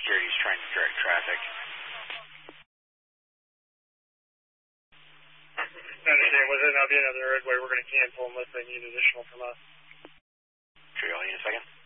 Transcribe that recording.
security is trying to direct traffic. I understand. With it not being on the roadway, we're going to cancel unless they need additional from us. Sure, you'll need a second.